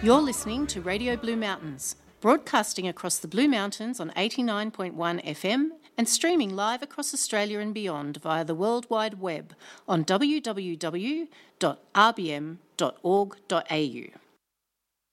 You're listening to Radio Blue Mountains, broadcasting across the Blue Mountains on 89.1 FM and streaming live across Australia and beyond via the World Wide Web on www.rbm.org.au.